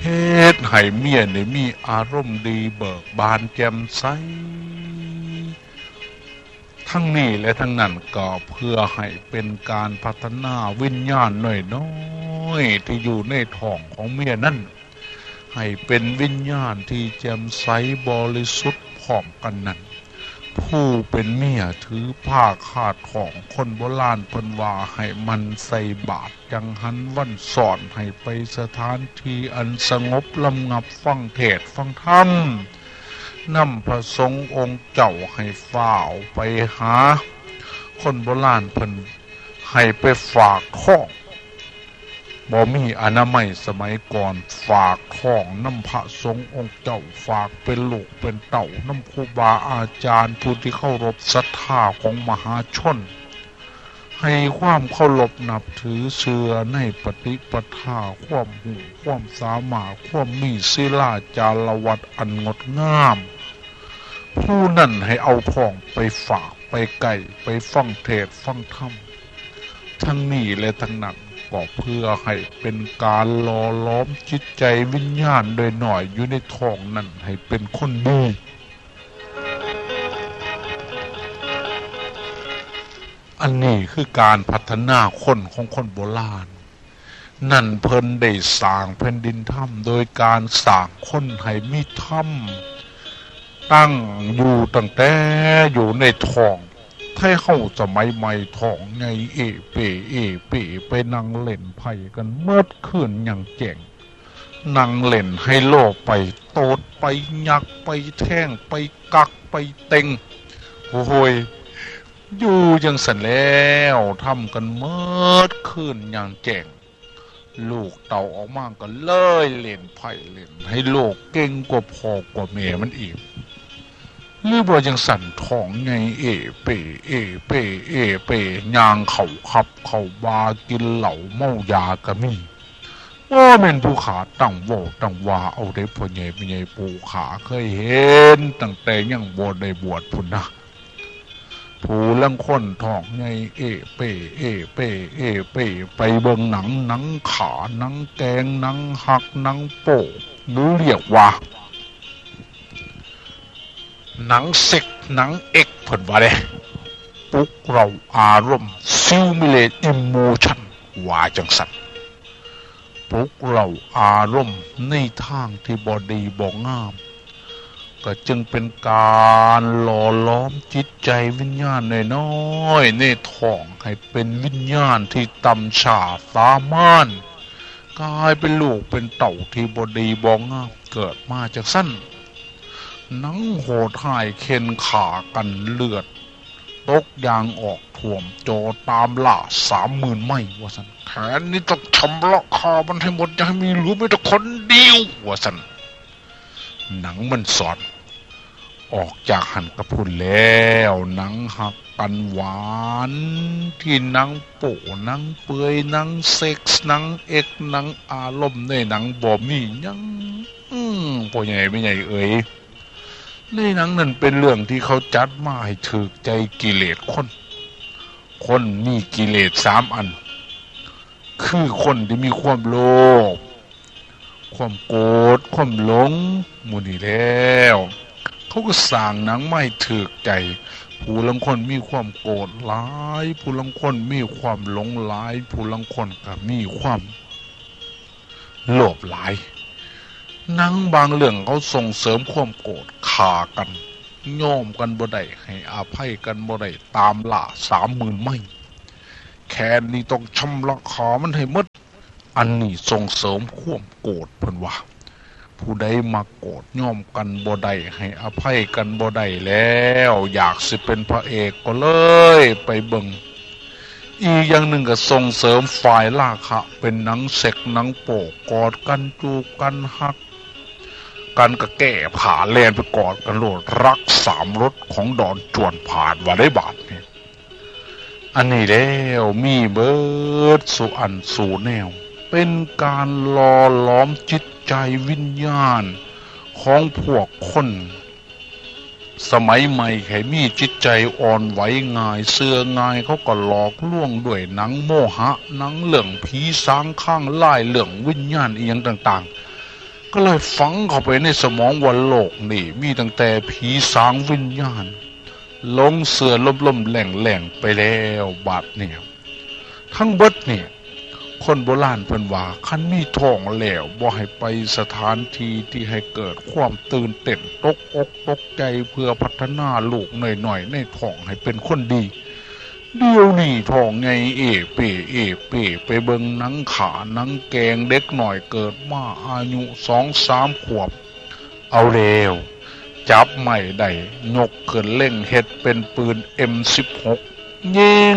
เฮ็ดให้เมียเนี่ยมีอารมณ์ดีเบิกบานแจ่มใสทั้งนี้และทั้งนั้นก็เพื่อให้เป็นการพัฒนาวิญญาณน้อยๆที่อยู่ในท้องของเมียนั่นให้เป็นวิญญาณที่แจ่มใสบริสุทธิ์พร้อมกันนั้นผู้เป็นเมียถือผ้าคาดของคนโบราณเพิ่นว่าให้มันใส่บาตรจังหันวันสอนให้ไปสถานที่อันสงบลำงับฟังเทศน์ฟังธรรมนำพระสงฆ์องค์เจ้าให้ฝ่าวไปหาคนโบราณเพิ่นให้ไปฝากท้องบ่มีอนามัยสมัยก่อนฝากท้องน้ำพระสงฆ์องค์เจ้าฝากเป็นลูกเป็นเต่าน้ำครูบาอาจารย์ผู้ที่เคารพศรัทธาของมหาชนให้ความเคารพนับถือเชื่อในปฏิปทาความหูความสามารถความมีศิลาจารวัตรอันงดงามผู้นั่นให้เอาท้องไปฝากไปไก่ไปฟังเทศน์ฟังธรรมทั้งนี้และทั้งนั้นก็เพื่อให้เป็นการหล่อล้อมจิตใจวิญญาณโดยหน่อยอยู่ในท้องนั้นให้เป็นคนดีอันนี้คือการพัฒนาคนของคนโบราณนั่นเพิ่นได้สร้างแผ่นดินถ้ำโดยการสร้างคนให้มีถ้ำตั้งอยู่ตั้งแต่อยู่ในท้องให้เข้าสมัยใหม่ท้องไงเอเปไปนั่งเล่นไพ่กันเมื่อคืนอย่างแจ้งนั่งเล่นให้โลกไปโตดไปยักไปแท่งไปกักไปเต็งโอ้ยอยู่จังสันแล้วทำกันเมื่อคืนอย่างแจ้งลูกเต่าออกมาก็เลยเล่นไพ่เล่นให้โลกเก่งกว่าพ่อกว่าแม่มันอีกหรือบ่จังสั่นท้องไงเอเปย่างเขาขับเขาบากินเหล้าเมายากะมีว่าแม่นผู้ขาตั้งว่าเอาได้พ่อใหญ่ปู่ขาเคยเห็นตั้งแต่ยังบ่ได้บวชพุ่นนะผู้ลังคนท้องไงเอเปไปเบิ่งหนังขาหนังแกงหนังหักหนังโป้หรือเรียกว่าหนังเซ็กหนังเอกเพิ่นว่าเด้ปลุกเราอารมณ์ซิมูเลตอิโมชันว่าจังสันปลุกเราอารมณ์ในทางที่บ่ดีบ่งามก็จึงเป็นการหล่อล้อมจิตใจวิญญาณน้อยๆในท้องให้เป็นวิญญาณที่ต่ำช้าสามานกลายเป็นลูกเป็นเต่าที่บ่ดีบ่งามเกิดมาจากสั้นหนังโหดหายเข็นขากันเลือดตกยางออกท่วมโจตามล่า30,000 ไม่ว่าสันแขนนี้ต้องชำระคามันให้หมดอย่าให้มีเหลือไม่แต่คนเดียวว่าสันหนังมันสอนออกจากหันกระพุนแล้วหนังหักกันหวานที่หนังโป๋หนังเปื่อยหนังเซ็กส์หนังเอกหนังอารมณ์ในหนังบ่มียังพ่อใหญ่ไม่ใหญ่เอ๋ยในหนังนั้นเป็นเรื่องที่เขาจัดมาให้ถูกใจกิเลสคนมีกิเลส3 อันคือคนที่มีความโลภความโกรธความหลงหมู่นี้แล้วเขาก็สร้างหนังไม่ถูกใจผู้ลังคนมีความโกรธหลายผู้ลังคนมีความหลงหลายผู้ลังคนก็มีความโลภหลายหนังบางเรื่องเขาส่งเสริมความโกรธฆ่ากันย่อมกันบ่ได้ให้อภัยกันบ่ได้ตามล่า30,000 ไม่แค่นี้ต้องชำระขามันให้หมดอันนี้ส่งเสริมความโกรธเพิ่นว่าผู้ใดมาโกรธย่อมกันบ่ได้ให้อภัยกันบ่ได้แล้วอยากสิเป็นพระเอกก็เลยไปเบิ่งอีกอย่างหนึ่งก็ส่งเสริมฝ่ายราคะเป็นหนังเซ็กหนังโปกอดกันจูบกันฮักกันก็แก้ผ่าแลนไปกอดกันโลดรัก3 รสของดอนจวนผ่านว่าได้บาทนี่อันนี้แล้วมีเบิดสู่อันสู่แนวเป็นการหล่อล้อมจิตใจวิญญาณของพวกคนสมัยใหม่ให้มีจิตใจอ่อนไหวง่ายเสื่อง่ายเขาก็หลอกลวงด้วยหนังโมหะหนังเรื่องผีสางข้างไล่เรื่องวิญญาณอีกอย่างต่างๆก็เลยฝังเข้าไปในสมองว่าโลกนี่มีตั้งแต่ผีสางวิญญาณลงเสือล่มๆแหล่งๆไปแล้วบาดเนี่ยทั้งเบิดเนี่ยคนโบราณเพิ่นว่าคันมีท้องแล้วบ่ให้ไปสถานที่ที่ให้เกิดความตื่นเต้นตกอกตกใจเพื่อพัฒนาลูกหน่อยๆในท้องให้เป็นคนดีเดี๋ยวนี้ท้องไงเป๋ไปเบิ่งหนังขาหนังแกงเด็กหน่อยเกิดมาอายุ2-3 ขวบเอาแล้วจับไม่ได้ยกขึ้นเล่งเฮ็ดเป็นปืน M16 ยิง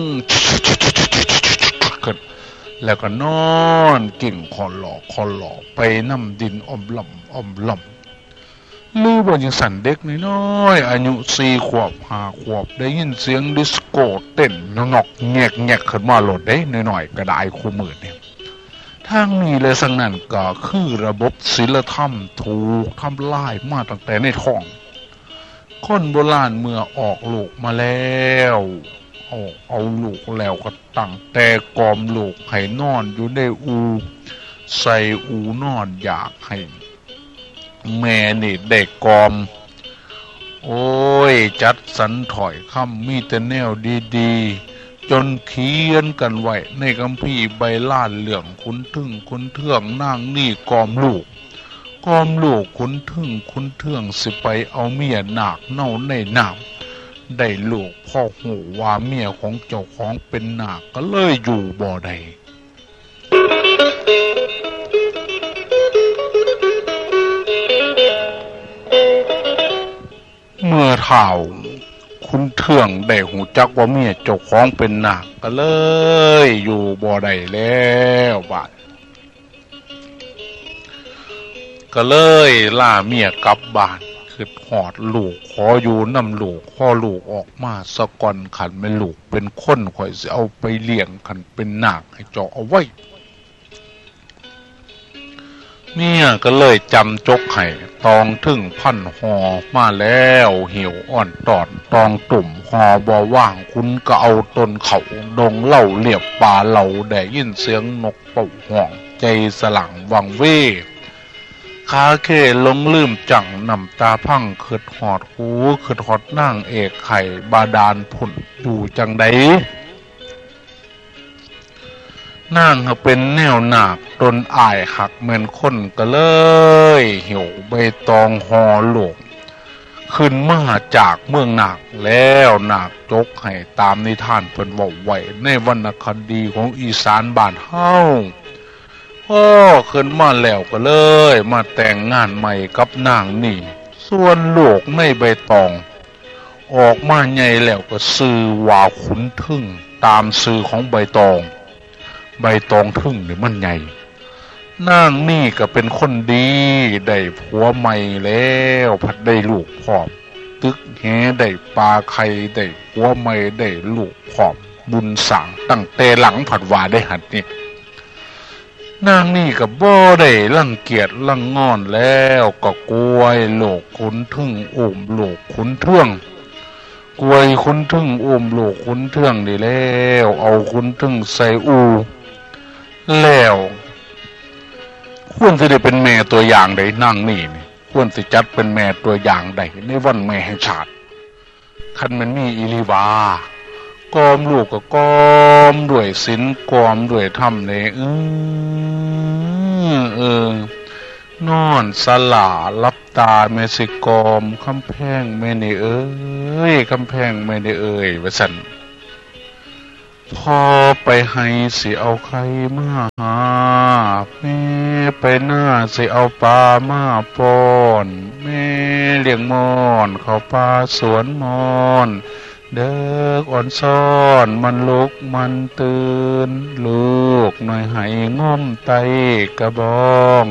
แล้วก็นอนกิ่งคอหลอไปน้ำดินอ้อมลำลือว่าจังสันเด็กน้อยอายุ4 ขวบ5 ขวบได้ยินเสียงดิสโก้เต้นงอกแงกขึ้นมาโหลดได้หน่อยก็ได้คู่มือเนี่ยทางนี้เลยสังนั้นก็คือระบบศีลธรรมถูกทำลายมาตั้งแต่ในท้องคนโบราณเมื่อออกลูกมาแล้วเอาลูกแล้วก็ตั้งแต่กอมลูกให้นอนอยู่ในใส่นอนอยากให้แม่นี่ได้กอมโอ้ยจัดสรรถอยคำมีแต่แนวดีๆจนเขียนกันไว้ในคัมภีร์ใบลานเหลืองคุณเทืองนางนี่กอมลูกคุณเทืองสิไปเอาเมียหนักเน่าในน้ำได้ลูกพ่อหูว่าเมียของเจ้าของเป็นหนักก็เลยอยู่บ่ได้เมื่อเฒ่าคุณเทืองได้หูจักว่าเมียเจ้าของเป็นหนักก็เลยอยู่บ่ได้แล้วบาดก็เลยล่าเมียกลับบ้านคือหอดลูกขออยู่นำลูกพ่อลูกออกมาสะก่อนขันเป็นลูกเป็นคนข่อยสิเอาไปเลี้ยงขันเป็นหนักให้เจาะเอาไว้เมียก็เลยจำจกให้ตองถึงพันหอมาแล้วเหี่ยวอ่อนตอดตองตุ่มหอบ่ว่างคุณก็เอาต้นเขาดงเล่าเรียบป่าเหล่าได้ยินเสียงนกเป่าห่องใจสลั่งวังเว่ขาเข่ลงลืมจังนำตาพังขึ้นหอดหูขึ้นหอดนั่งเอกไข่บาดาลผุ่นอยู่จังใดนั่งเป็นแนวหนักตนอายหักเหมือนคนก็เลยหิวใบตองหอหลกขึ้นมาจากเมืองหนักแล้วหนักจกให้ตามนิทานเพิ่นเว้าไว้ในวรรณคดีของอีสานบ้านเฮาขึ้นมาแล้วก็เลยมาแต่งงานใหม่กับนางนี่ส่วนลูกในใบตองออกมาใหญ่แล้วก็ซื้อว่าขุนทึ่งตามซื้อของใบตองทึ่งนี่มันใหญ่นางนี่ก็เป็นคนดีได้ผัวใหม่แล้วพัดได้ลูกพร้อมตึกแหได้ปลาไข่ได้ผัวใหม่ได้ลูกพร้อมบุญสั่งตั้งแต่หลังผัดว่าได้หัดนี่นางนี่ก็บ่ได้รังเกียจรังงอนแล้วก็กวยโลกขุนทึ่งอุ้มโลกขุนเทื่องกวยขุนทึ่งอุ้มโลกขุนเทื่องได้แล้วเอาขุนทึ่งใส่แล้วควรจะได้เป็นแม่ตัวอย่างใดนางนี่ควรสิจัดเป็นแม่ตัวอย่างใดในวันแม่แห่งชาติคันมันมีอีลีวากอมลูกก็กอมด้วยศีลกอมด้วยธรรมเลยนอนสลาลับตาแม่สิกอมคำแพงแม่นี่คำแพงแม่นี่ว่าสั่นพอไปให้สิเอาใครมาหาแม่ไปหน้าสิเอาปลามาป้อนแม่เลี้ยงมอนเข้าป่าสวนมอนเด็กอ่อนซ่อนมันลุกมันตื่นลูกหน่อยให้ง้มไตกระบอง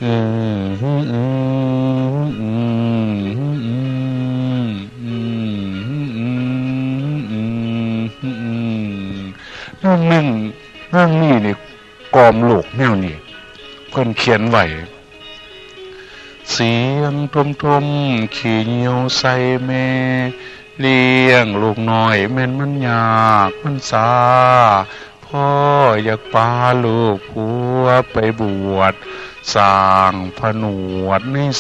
นั่งนี่กอมลูกแนวนี่เพิ่นเขียนไว้เสียงทมขี้เหนียวใส่แม่เลี้ยงลูกน้อยแม่นมันยากมันสาพพ่ออยากพาลูกผัวไปบวชสร้างผนวดใน